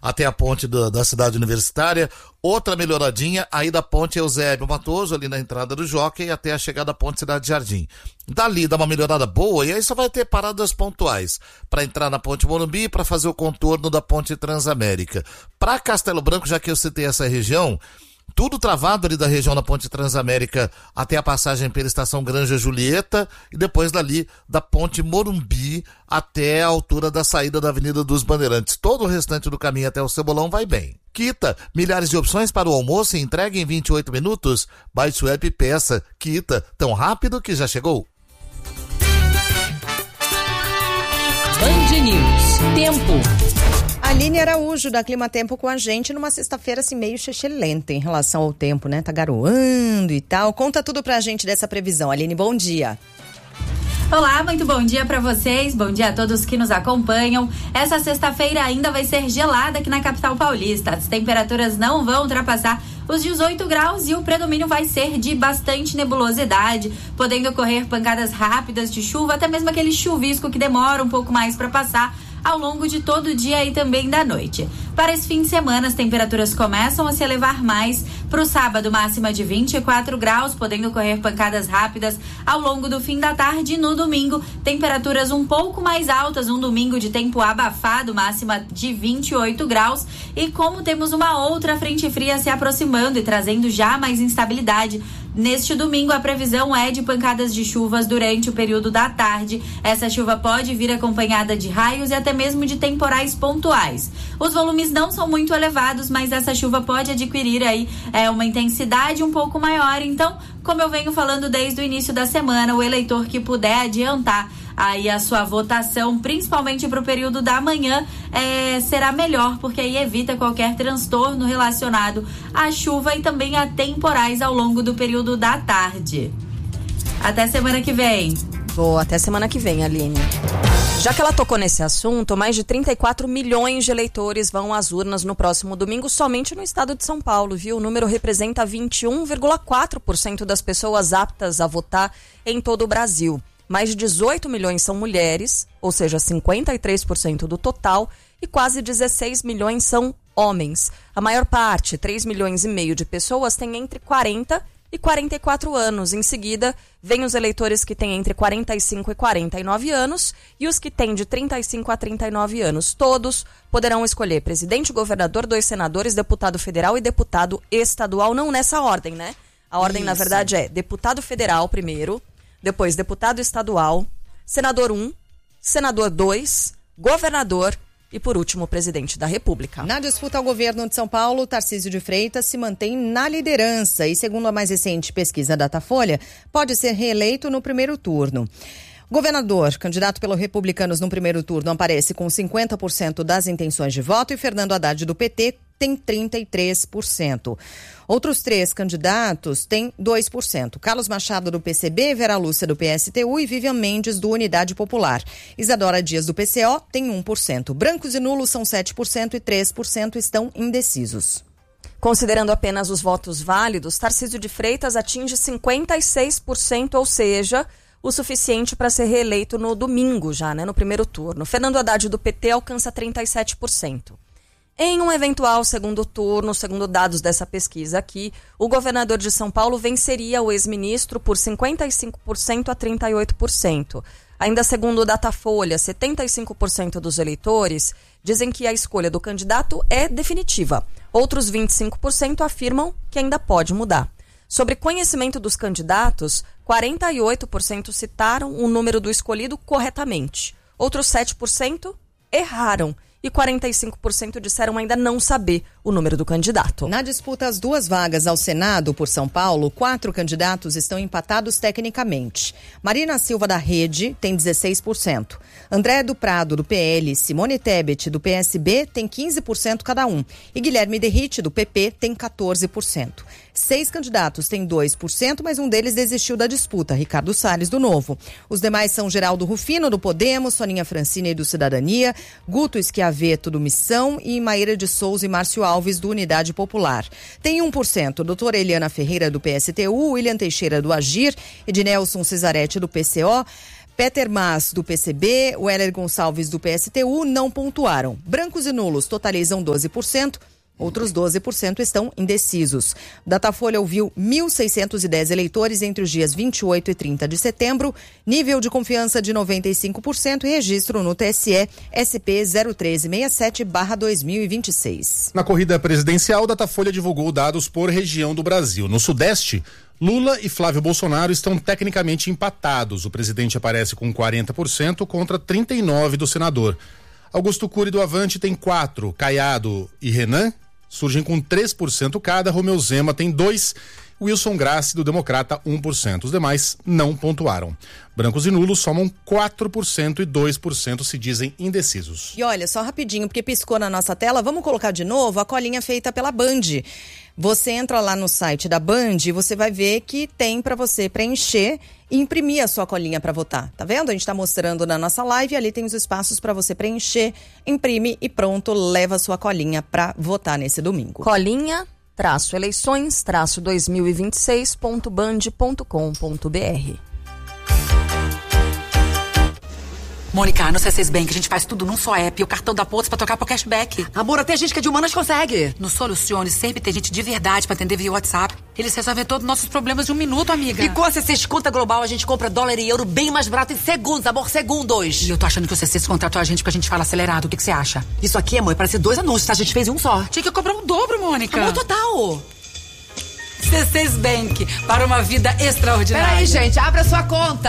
até a ponte da cidade universitária. Outra melhoradinha aí da ponte Eusébio Matoso, ali na entrada do Jockey, até a chegada da ponte Cidade Jardim. Dali dá uma melhorada boa e aí só vai ter paradas pontuais para entrar na ponte Morumbi e para fazer o contorno da ponte Transamérica. Para Castelo Branco, já que eu citei essa região, tudo travado ali da região da ponte Transamérica até a passagem pela estação Granja Julieta e depois dali da ponte Morumbi até a altura da saída da Avenida dos Bandeirantes. Todo o restante do caminho até o Cebolão vai bem. Quita, milhares de opções para o almoço e entrega em 28 minutos. Baixe o app e peça. Quita, tão rápido que já chegou. Band News. Tempo. Aline Araújo, da Clima Tempo, com a gente numa sexta-feira assim meio xexelenta em relação ao tempo, né? Tá garoando e tal. Conta tudo pra gente dessa previsão. Aline, bom dia. Olá, muito bom dia para vocês, bom dia a todos que nos acompanham. Essa sexta-feira ainda vai ser gelada aqui na capital paulista. As temperaturas não vão ultrapassar os 18 graus e o predomínio vai ser de bastante nebulosidade, podendo ocorrer pancadas rápidas de chuva, até mesmo aquele chuvisco que demora um pouco mais para passar ao longo de todo o dia e também da noite. Para esse fim de semana, as temperaturas começam a se elevar mais. Para o sábado, máxima de 24 graus, podendo ocorrer pancadas rápidas ao longo do fim da tarde. E no domingo, temperaturas um pouco mais altas, um domingo de tempo abafado, máxima de 28 graus. E como temos uma outra frente fria se aproximando e trazendo já mais instabilidade, neste domingo, a previsão é de pancadas de chuvas durante o período da tarde. Essa chuva pode vir acompanhada de raios e até mesmo de temporais pontuais. Os volumes não são muito elevados, mas essa chuva pode adquirir aí uma intensidade um pouco maior. Então, como eu venho falando desde o início da semana, o eleitor que puder adiantar aí a sua votação, principalmente para o período da manhã, será melhor, porque aí evita qualquer transtorno relacionado à chuva e também a temporais ao longo do período da tarde. Até semana que vem. Até semana que vem, Aline. Já que ela tocou nesse assunto, mais de 34 milhões de eleitores vão às urnas no próximo domingo somente no estado de São Paulo, viu? O número representa 21,4% das pessoas aptas a votar em todo o Brasil. Mais de 18 milhões são mulheres, ou seja, 53% do total, e quase 16 milhões são homens. A maior parte, 3 milhões e meio de pessoas, tem entre 40 e 44 anos. Em seguida, vem os eleitores que têm entre 45 e 49 anos e os que têm de 35 a 39 anos. Todos poderão escolher presidente, governador, 2 senadores, deputado federal e deputado estadual. Não nessa ordem, né? A ordem, na verdade, é deputado federal primeiro, depois deputado estadual, senador 1, senador 2, governador e, por último, presidente da República. Na disputa ao governo de São Paulo, Tarcísio de Freitas se mantém na liderança e, segundo a mais recente pesquisa Datafolha, pode ser reeleito no primeiro turno. Governador, candidato pelos republicanos no primeiro turno, aparece com 50% das intenções de voto e Fernando Haddad do PT tem 33%. Outros 3 candidatos têm 2%. Carlos Machado do PCB, Vera Lúcia do PSTU e Vivian Mendes do Unidade Popular. Isadora Dias do PCO tem 1%. Brancos e nulos são 7% e 3% estão indecisos. Considerando apenas os votos válidos, Tarcísio de Freitas atinge 56%, ou seja, o suficiente para ser reeleito no domingo já, né, no primeiro turno. Fernando Haddad do PT alcança 37%. Em um eventual segundo turno, segundo dados dessa pesquisa aqui, o governador de São Paulo venceria o ex-ministro por 55% a 38%. Ainda segundo o Datafolha, 75% dos eleitores dizem que a escolha do candidato é definitiva. Outros 25% afirmam que ainda pode mudar. Sobre conhecimento dos candidatos, 48% citaram o número do escolhido corretamente. Outros 7% erraram. E 45% disseram ainda não saber o número do candidato. Na disputa às 2 vagas ao Senado por São Paulo, 4 candidatos estão empatados tecnicamente. Marina Silva da Rede tem 16%. André do Prado, do PL, Simone Tebet, do PSB, tem 15% cada um. E Guilherme Derrite, do PP, tem 14%. 6 candidatos têm 2%, mas um deles desistiu da disputa, Ricardo Salles, do Novo. Os demais são Geraldo Rufino, do Podemos, Soninha Francini, do Cidadania, Guto Schiavetto, do Missão e Maíra de Souza e Márcio Alves, do Unidade Popular. Tem 1%, doutora Eliana Ferreira, do PSTU, William Teixeira, do Agir, Ednelson Cesaretti, do PCO, Peter Mas, do PCB, Weller Gonçalves, do PSTU, não pontuaram. Brancos e nulos totalizam 12%. Outros 12% estão indecisos. Datafolha ouviu 1.610 eleitores entre os dias 28 e 30 de setembro, nível de confiança de 95% e registro no TSE SP 01367/2026. Na corrida presidencial, Datafolha divulgou dados por região do Brasil. No Sudeste, Lula e Flávio Bolsonaro estão tecnicamente empatados. O presidente aparece com 40% contra 39% do senador. Augusto Cury do Avante tem 4%, Caiado e Renan surgem com 3% cada, Romeu Zema tem 2%, Wilson Grassi do Democrata 1%. Os demais não pontuaram. Brancos e nulos somam 4% e 2% se dizem indecisos. E olha, só rapidinho, porque piscou na nossa tela, vamos colocar de novo a colinha feita pela Band. Você entra lá no site da Band e você vai ver que tem para você preencher e imprimir a sua colinha para votar. Tá vendo? A gente tá mostrando na nossa live, ali tem os espaços para você preencher, imprime e pronto, leva a sua colinha para votar nesse domingo. Colinha-eleições-2026.band.com.br. Mônica, no C6 Bank a gente faz tudo num só app. O cartão da Pontos pra trocar pro cashback. Amor, até gente que é de humanas consegue. No Solucione sempre tem gente de verdade pra atender via WhatsApp. Eles resolvem todos os nossos problemas em 1 minuto, amiga. E com a C6 Conta Global a gente compra dólar e euro bem mais barato em segundos, amor, segundos. E eu tô achando que o C6 contratou a gente porque a gente fala acelerado. O que você acha? Isso aqui, amor, parece 2 anúncios, tá? A gente fez um só. Tinha que cobrar o dobro, Mônica. Amor, total. C6 Bank, para uma vida extraordinária. Peraí, gente, abra sua conta.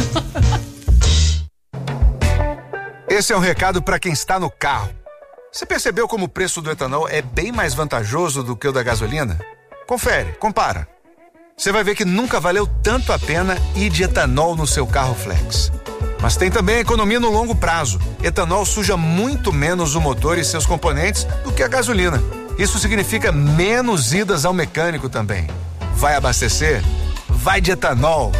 Esse é um recado para quem está no carro. Você percebeu como o preço do etanol é bem mais vantajoso do que o da gasolina? Confere, compara. Você vai ver que nunca valeu tanto a pena ir de etanol no seu carro flex. Mas tem também a economia no longo prazo. Etanol suja muito menos o motor e seus componentes do que a gasolina. Isso significa menos idas ao mecânico também. Vai abastecer? Vai de etanol.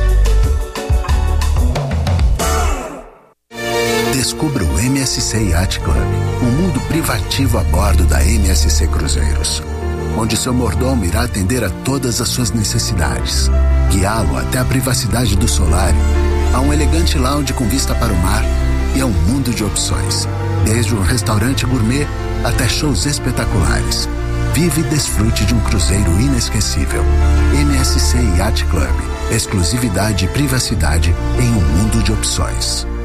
Descubra o MSC Yacht Club, um mundo privativo a bordo da MSC Cruzeiros, onde seu mordomo irá atender a todas as suas necessidades, guiá-lo até a privacidade do solário, a um elegante lounge com vista para o mar e a um mundo de opções, desde um restaurante gourmet até shows espetaculares. Vive e desfrute de um cruzeiro inesquecível. MSC Yacht Club, exclusividade e privacidade em um mundo de opções.